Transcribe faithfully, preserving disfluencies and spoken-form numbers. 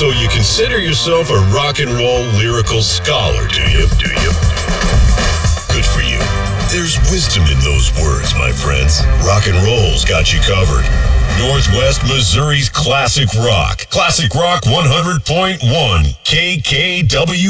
So you consider yourself a rock and roll lyrical scholar, do you? Do you? Good for you. There's wisdom in those words, my friends. Rock and roll's got you covered. Northwest Missouri's classic rock. Classic Rock one hundred point one K K W